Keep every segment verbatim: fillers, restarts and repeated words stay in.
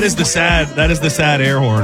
That is the sad. That is the sad air horn.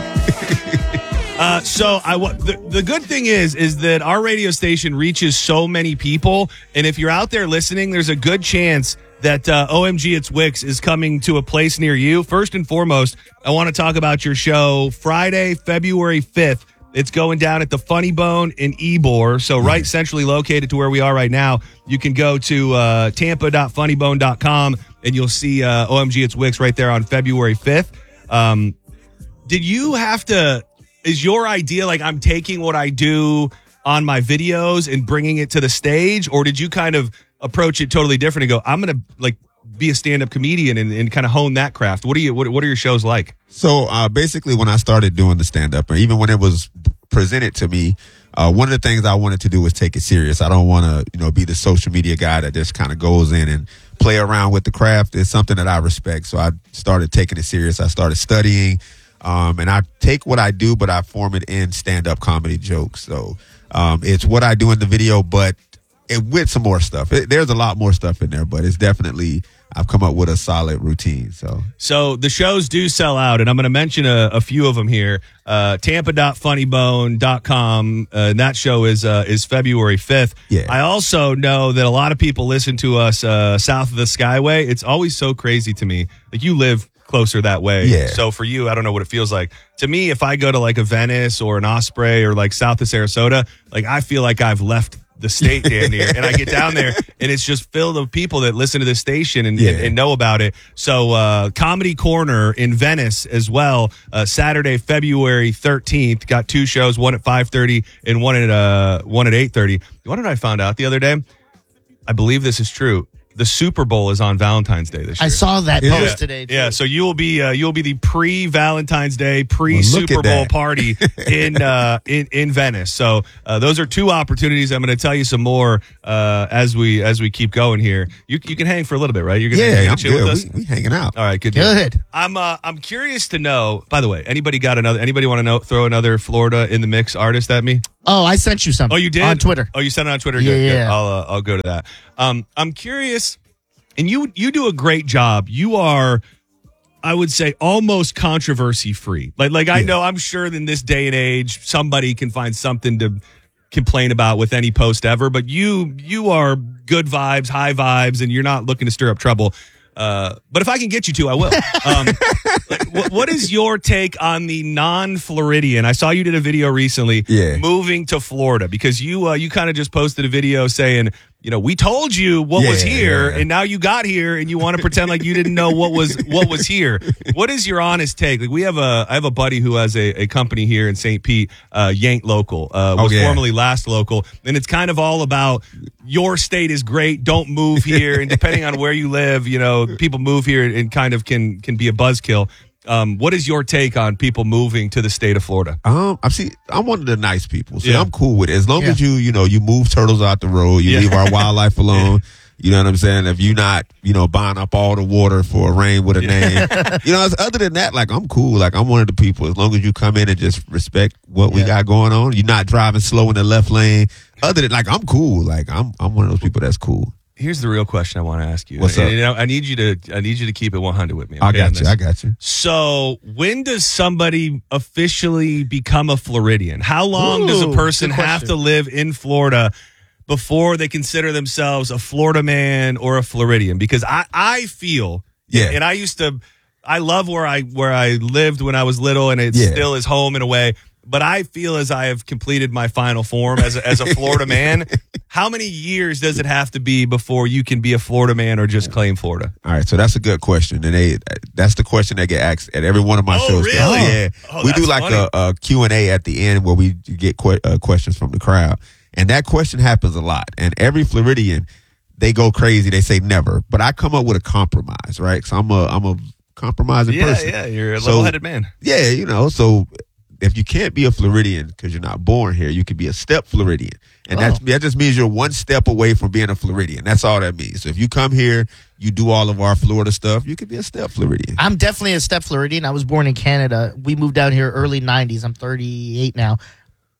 Uh, so I the, the good thing is is that our radio station reaches so many people, and if you're out there listening, there's a good chance that uh, O M G It's Wix is coming to a place near you. First and foremost, I want to talk about your show Friday, February fifth. It's going down at the Funny Bone in Ybor, so right centrally located to where we are right now. You can go to uh, tampa dot funny bone dot com, and you'll see uh, O M G It's Wix right there on February fifth. Um, did you have to... Is your idea like I'm taking what I do on my videos and bringing it to the stage, or did you kind of approach it totally different and go, I'm going to like be a stand-up comedian and, and kind of hone that craft? What are you? What, what are your shows like? So uh, basically, when I started doing the stand-up, or even when it was presented to me, uh, one of the things I wanted to do was take it serious. I don't want to, you know, be the social media guy that just kind of goes in and play around with the craft. It's something that I respect, so I started taking it serious. I started studying. Um, and I take what I do, but I form it in stand-up comedy jokes. So um, it's what I do in the video, but it, with some more stuff. It, there's a lot more stuff in there, but it's definitely, I've come up with a solid routine. So so the shows do sell out, and I'm going to mention a, a few of them here. Uh, tampa dot funny bone dot com, uh, and that show is uh, is February fifth. Yeah. I also know that a lot of people listen to us uh, south of the Skyway. It's always so crazy to me. Like, you live closer that way. Yeah. So for you, I don't know what it feels like. To me, if I go to like a Venice or an Osprey or like south of Sarasota, like I feel like I've left the state damn near. And I get down there and it's just filled with people that listen to this station and, yeah. and, and know about it. So uh, Comedy Corner in Venice as well, uh, Saturday, February thirteenth. Got two shows, one at five thirty and one at uh, one at eight thirty. What did I find out the other day? I believe this is true. The Super Bowl is on Valentine's Day this year. I saw that Yeah. post today, too. Yeah, so you will be uh, you will be the pre-Valentine's Day, pre-Super Well, look at Bowl that. party in uh, in in Venice. So uh, those are two opportunities. I'm going to tell you some more uh, as we as we keep going here. You you can hang for a little bit, right? You're going yeah, to I'm chill with good. us. We, we hanging out. All right, good. deal. Good. I'm uh, I'm curious to know. By the way, anybody got another? Anybody want to know? Throw another Florida in the mix artist at me? Oh, I sent you something. Oh, you did on Twitter. Oh, you sent it on Twitter. Yeah, Good, good. yeah. I'll uh, I'll go to that. Um, I'm curious. And you you do a great job. You are, I would say, almost controversy free. Like like I Yeah. know, I'm sure in this day and age, somebody can find something to complain about with any post ever. But you you are good vibes, high vibes, and you're not looking to stir up trouble. Uh, but if I can get you to, I will. Um, like, what, what is your take on the non-Floridian? I saw you did a video recently Yeah. moving to Florida because you uh, you kind of just posted a video saying, you know, we told you what was Yeah, here, yeah. and now you got here, and you want to pretend like you didn't know what was what was here. What is your honest take? Like, we have a I have a buddy who has a, a company here in Saint Pete, uh, Yank Local, uh, was Oh, yeah. formerly Last Local, and it's kind of all about your state is great, don't move here, and depending on where you live, you know, people move here and kind of can can be a buzzkill. Um, what is your take on people moving to the state of Florida? Um, I see. I'm one of the nice people, so Yeah. I'm cool with it. As long Yeah. as you, you know, you move turtles out the road, you Yeah. leave our wildlife alone. You know what I'm saying? If you're not, you know, buying up all the water for a rain with a name, you know. Other than that, like I'm cool. Like I'm one of the people. As long as you come in and just respect what we Yeah. got going on, you're not driving slow in the left lane. Other than like I'm cool. Like I'm, I'm one of those people that's cool. Here's the real question I want to ask you. What's and, up? You know, I need you to I need you to keep it one hundred with me. I okay, on got you. this? I got you. So, when does somebody officially become a Floridian? How long does a Ooh, person good have question. to live in Florida before they consider themselves a Florida man or a Floridian? Because I, I feel, Yeah. and I used to, I love where I where I lived when I was little, and it Yeah. still is home in a way. But I feel as I have completed my final form as a, as a Florida man. How many years does it have to be before you can be a Florida man or just claim Florida? All right, so that's a good question, and they that's the question that get asked at every one of my Oh, shows. really? Yeah, Oh, we do that's like funny. a, a Q and A at the end where we get que- uh, questions from the crowd, and that question happens a lot. And every Floridian, they go crazy. They say never, but I come up with a compromise, right? So I'm a I'm a compromising Yeah, person. yeah, you're a So- level-headed man. Yeah, you know, so if you can't be a Floridian because you're not born here, you can be a step Floridian. And that's, that just means you're one step away from being a Floridian. That's all that means. So if you come here, you do all of our Florida stuff, you can be a step Floridian. I'm definitely a step Floridian. I was born in Canada. We moved down here early nineties. I'm thirty-eight now.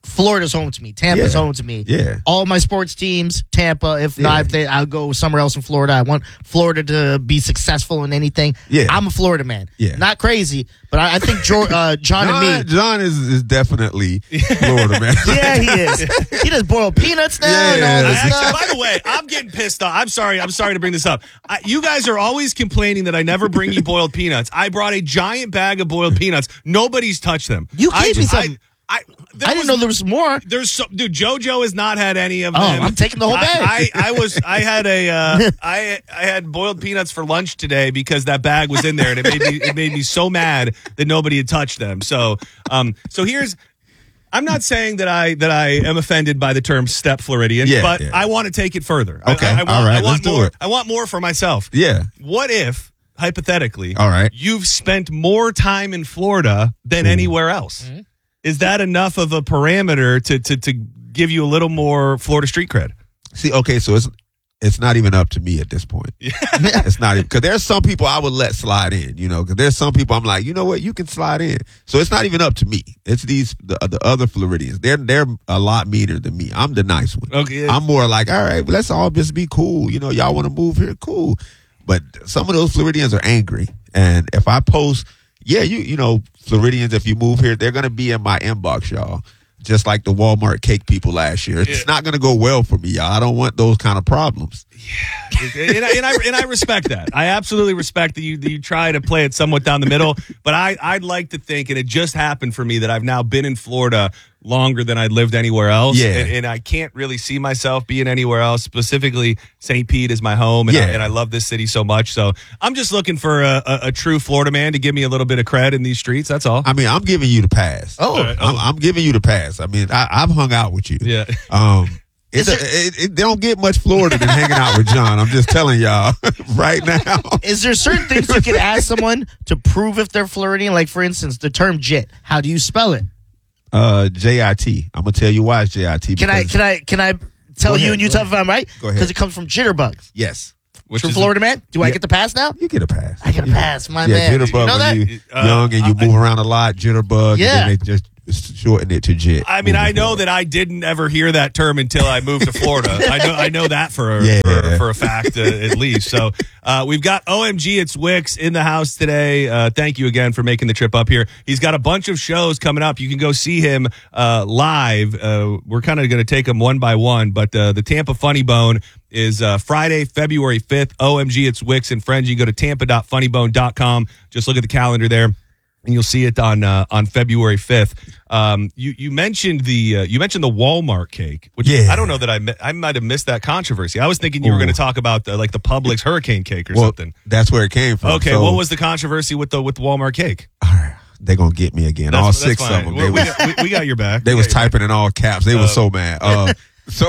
Florida's home to me. Tampa's Yeah. home to me. Yeah. All my sports teams, Tampa. If not, Yeah. if they, I'll go somewhere else in Florida. I want Florida to be successful in anything. Yeah. I'm a Florida man. Yeah. Not crazy, but I, I think George, uh, John, John, and me. John is, is definitely Florida, man. Yeah, he is. He does boiled peanuts now and all Yeah. this Actually, stuff. by the way, I'm getting pissed off. I'm sorry. I'm sorry to bring this up. I, you guys are always complaining that I never bring you boiled peanuts. I brought a giant bag of boiled peanuts. Nobody's touched them. You I gave me just- some. I, I, there I didn't was- know there was more. There's so, dude. JoJo has not had any of them. Oh, I'm taking the whole bag. I, I, I was. I had a. Uh, I I had boiled peanuts for lunch today because that bag was in there, and it made me. It made me so mad that nobody had touched them. So, um. So here's. I'm not saying that I that I am offended by the term step Floridian, Yeah, but yeah. I want to take it further. I- Okay, I, I want, all right, I want let's do more. it. I want more for myself. Yeah. What if, hypothetically, All right. you've spent more time in Florida than anywhere else? Mm-hmm. Is that enough of a parameter to, to to give you a little more Florida street cred? See, okay, so it's it's not even up to me at this point. It's not because there's some people I would let slide in, you know, because there's some people I'm like, you know what, you can slide in. So it's not even up to me. It's these the, the other Floridians. They're they're a lot meaner than me. I'm the nice one. Okay. I'm more like, all right, let's all just be cool. You know, y'all want to move here, cool. But some of those Floridians are angry, and if I post. Yeah, you you know, Floridians, if you move here, they're going to be in my inbox, y'all. Just like the Walmart cake people last year. It's Yeah. not going to go well for me, y'all. I don't want those kind of problems. and, I, and, I, and I respect that. I absolutely respect that you that you try to play it somewhat down the middle. But I, I'd like to think, and it just happened for me, that I've now been in Florida longer than I'd lived anywhere else. Yeah. And, and I can't really see myself being anywhere else. Specifically, Saint Pete is my home, and, I, Yeah. and I love this city so much. So I'm just looking for a, a, a true Florida man to give me a little bit of cred in these streets. That's all. I mean, I'm giving you the pass. Oh. right. I'm, I'm giving you the pass. I mean, I, I've hung out with you. Yeah. Um, it's a, it, it, they don't get much Florida than hanging out with John. I'm just telling y'all right now. Is there certain things you can ask someone to prove if they're Floridian? Like, for instance, the term jit. How do you spell it? Uh, J I T. I'm gonna tell you why it's J I T. Can I can I can I tell Go you ahead, and you go tell ahead. if I'm right? Go ahead. Because it comes from jitterbugs. Yes, Which True is- Florida man. Do I Yeah. get the pass now? you get a pass. I get a pass, my Yeah, man. Did jitterbug you know that? when you Uh, young and you I- move around a lot. Jitterbug. Yeah. And then they just shorten it to jit. I mean, moving I know forward. that I didn't ever hear that term until I moved to Florida. I know, I know that for a, Yeah. for, for a fact, uh, at least. So uh, we've got O M G. It's Wicks in the house today. Uh, thank you again for making the trip up here. He's got a bunch of shows coming up. You can go see him uh, live. Uh, we're kind of going to take him one by one, but uh, the Tampa Funny Bone is uh, Friday, February fifth. O M G. It's Wicks and Friends. You can go to tampa dot funny bone dot com. Just look at the calendar there, and you'll see it on uh, on February fifth. Um, you you mentioned the uh, you mentioned the Walmart cake, which Yeah. I don't know that I mi- I might have missed that controversy. I was thinking you were Ooh. going to talk about the, like the Publix hurricane cake or well, something. that's where it came from. Okay, So, what was the controversy with the with the Walmart cake? They're gonna get me again. That's- all that's six fine. of them. We, They we was, got, we, we got your back. they We was got your back. typing in all caps. They Uh, were so mad. Uh, so,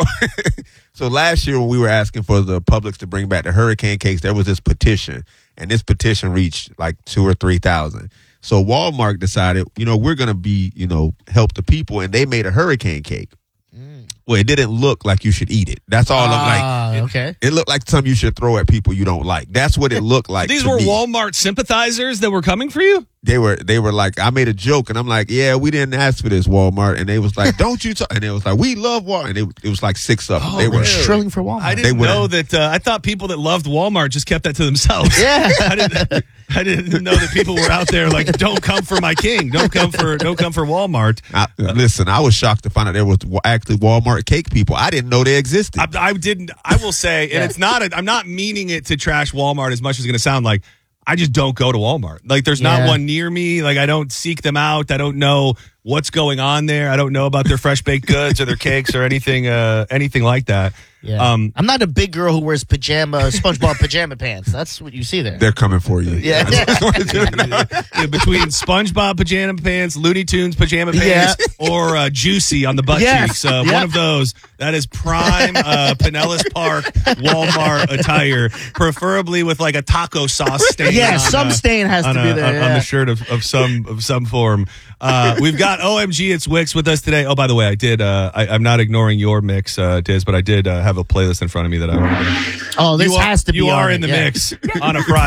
so last year when we were asking for the Publix to bring back the hurricane cakes, there was this petition, and this petition reached like two or three thousand. So Walmart decided, you know, we're gonna be, you know, help the people, and they made a hurricane cake. Well, it didn't look like you should eat it. That's all. I'm like, Ah, okay. it looked like something you should throw at people you don't like. That's what it looked like. These to were me. Walmart sympathizers that were coming for you. They were they were like, I made a joke, and I'm like, yeah, we didn't ask for this, Walmart. And they was like, don't you talk? And it was like, we love Walmart. And it, it was like six of them. Oh, they were really? Shrilling for Walmart. I They didn't were- know that. Uh, I thought people that loved Walmart just kept that to themselves. Yeah. I didn't. I didn't know that people were out there like, don't come for my king. Don't come for. Don't come for Walmart. I, listen, I was shocked to find out there was actually Walmart cake people. I didn't know they existed. I, I didn't. I will say, and Yeah. it's not. A, I'm not meaning it to trash Walmart as much as it's going to sound like. I just don't go to Walmart. Like, there's not Yeah. one near me. Like, I don't seek them out. I don't know what's going on there. I don't know about their fresh baked goods or their cakes or anything. Uh, anything like that. Yeah. Um, I'm not a big girl who wears pajama, SpongeBob pajama pants. That's what you see there. They're coming for you. Yeah. yeah, between SpongeBob pajama pants, Looney Tunes pajama pants, or uh, Juicy on the butt Yes. cheeks. Uh, Yep. One of those. That is prime uh, Pinellas Park Walmart attire, preferably with like a taco sauce stain. Yeah, on, some uh, stain has to on, be a- there, on, on yeah. the shirt of, of some of some form. Uh, we've got O M G. It's Wicks with us today. Oh, by the way, I did. Uh, I, I'm not ignoring your mix, uh, Diz, but I did uh, have a playlist in front of me that I. Oh, this you are, has to be You on are it, in the yeah. mix on a Friday.